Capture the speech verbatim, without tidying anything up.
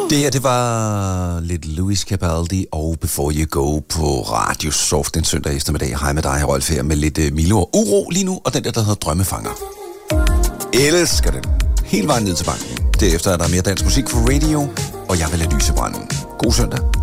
Det her, det var lidt Louis Capaldi og Before You Go på Radio Soft den søndag eftermiddag. Hej med dig, Rolf, her med lidt uh, Milo og Uro lige nu, og den der, der hedder Drømmefanger. Elsker den. Helt vejen ned til banken. Derefter er der mere dansk musik for radio, og jeg vil lade lyse branden. God søndag.